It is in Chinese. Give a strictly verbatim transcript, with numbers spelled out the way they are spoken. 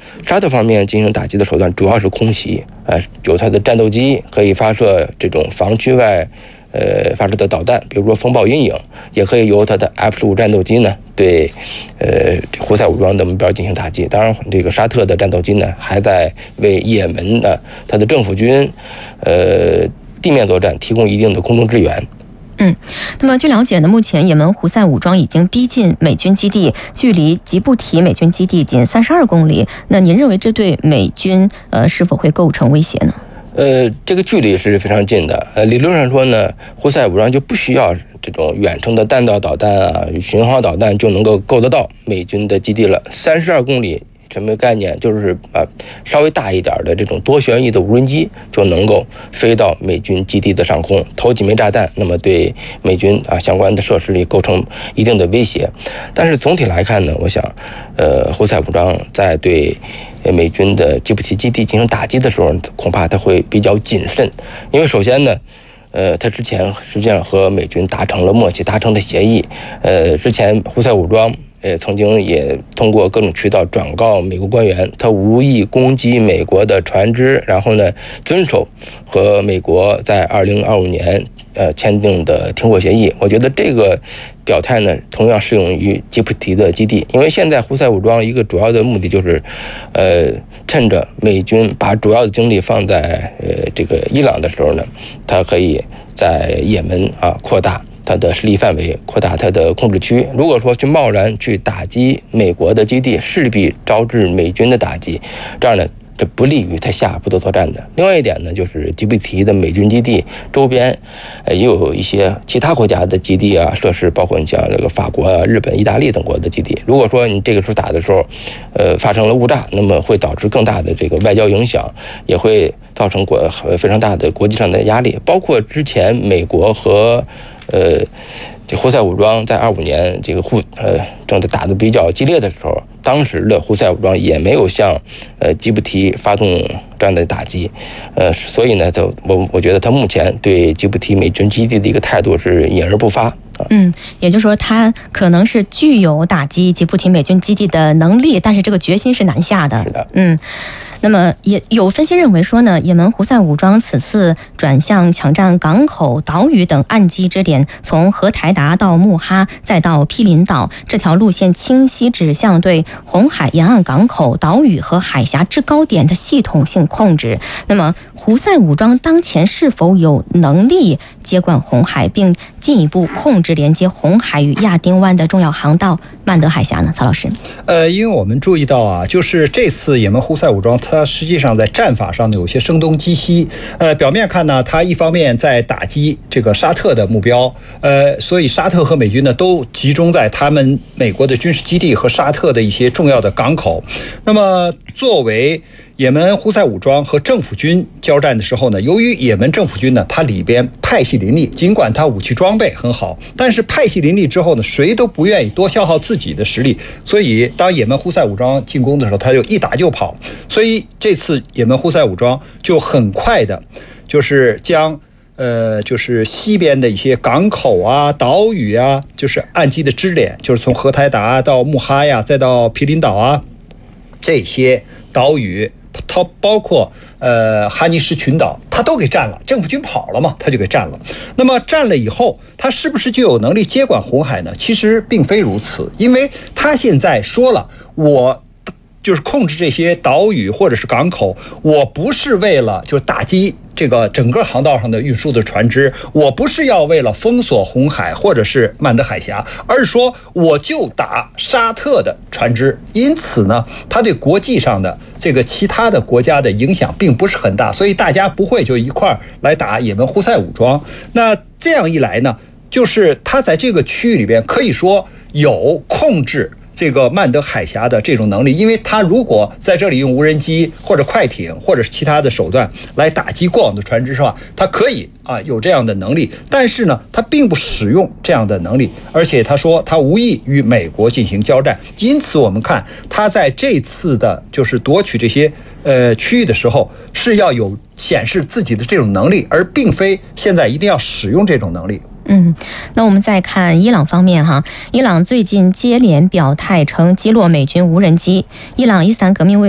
沙特方面进行打击的手段主要是空袭，呃，有它的战斗机可以发射这种防区外呃发射的导弹，比如说风暴阴影，也可以由它的 F 十五战斗机呢对呃胡塞武装的目标进行打击。当然，这个沙特的战斗机呢还在为也门的它的政府军呃地面作战提供一定的空中支援。 嗯，那么据了解呢，目前也门胡塞武装已经逼近美军基地，距离吉布提美军基地仅三十二公里。那您认为这对美军呃是否会构成威胁呢？ 呃，这个距离是非常近的。呃，理论上说呢，胡塞武装就不需要这种远程的弹道导弹啊、巡航导弹就能够够得到美军的基地了。三十二公里。什么概念？就是啊，稍微大一点的这种多旋翼的无人机就能够飞到美军基地的上空，投几枚炸弹，那么对美军啊相关的设施里构成一定的威胁。但是总体来看呢，我想，呃，胡塞武装在对美军的吉布提基地进行打击的时候，恐怕他会比较谨慎，因为首先呢。呃，他之前实际上和美军达成了默契，达成了协议。呃，之前胡塞武装呃曾经也通过各种渠道转告美国官员，他无意攻击美国的船只，然后呢遵守和美国在二零二五年呃签订的停火协议。我觉得这个表态呢，同样适用于吉布提的基地，因为现在胡塞武装一个主要的目的就是，呃，趁着美军把主要的精力放在呃这个伊朗的时候呢，他可以在也门啊扩大它的势力范围，扩大它的控制区。如果说去贸然去打击美国的基地，势必招致美军的打击，这样呢。这不利于他下一步的作战的。另外一点呢，就是吉布提的美军基地周边，呃，也有一些其他国家的基地啊、设施，包括你像这个法国啊、日本、意大利等国的基地。如果说你这个时候打的时候，呃，发生了误炸，那么会导致更大的这个外交影响，也会造成国非常大的国际上的压力。包括之前美国和呃。这胡塞武装在二五年这个互呃正在打得比较激烈的时候，当时的胡塞武装也没有向呃吉布提发动这样的打击，呃，所以呢，他我我觉得他目前对吉布提美军基地的一个态度是隐而不发。 嗯，也就是说，他可能是具有打击吉布提美军基地的能力，但是这个决心是难下的。 是的， 嗯。那么也有分析认为说呢，也门胡塞武装此次转向抢占港口、岛屿等岸基支点，从荷台达到穆哈再到毗邻岛，这条路线清晰指向对红海沿岸港口、岛屿和海峡制高点的系统性控制。那么胡塞武装当前是否有能力接管红海，并进一步控制连接红海与亚丁湾的重要航道曼德海峡呢？曹老师， 呃，因为我们注意到啊，就是这次也门胡塞武装它实际上在战法上呢有些声东击西。呃，表面看呢，它一方面在打击这个沙特的目标，呃，所以沙特和美军呢都集中在他们美国的军事基地和沙特的一些重要的港口。那么作为也门胡塞武装和政府军交战的时候呢，由于也门政府军呢，它里边派系林立，尽管它武器装备很好，但是派系林立之后呢，谁都不愿意多消耗自己的实力，所以当也门胡塞武装进攻的时候，他就一打就跑。所以这次也门胡塞武装就很快的，就是将呃，就是西边的一些港口啊、岛屿啊，就是岸基的支点，就是从荷台达到穆哈呀，再到毗邻岛啊，这些岛屿。它包括呃哈尼什群岛，它都给占了，政府军跑了嘛，它就给占了。那么占了以后，它是不是就有能力接管红海呢？其实并非如此，因为它现在说了，我就是控制这些岛屿或者是港口，我不是为了就打击这个整个航道上的运输的船只，我不是要为了封锁红海或者是曼德海峡，而是说我就打沙特的船只。因此呢，它对国际上的这个其他的国家的影响并不是很大，所以大家不会就一块儿来打也门胡塞武装。那这样一来呢，就是它在这个区域里边可以说有控制这个曼德海峡的这种能力，因为他如果在这里用无人机或者快艇或者是其他的手段来打击过往的船只的话，他可以啊有这样的能力，但是呢，他并不使用这样的能力，而且他说他无意与美国进行交战，因此我们看他在这次的就是夺取这些呃区域的时候，是要有显示自己的这种能力，而并非现在一定要使用这种能力。 嗯，那我们再看伊朗方面哈，伊朗最近接连表态称击落美军无人机。伊朗伊斯兰革命卫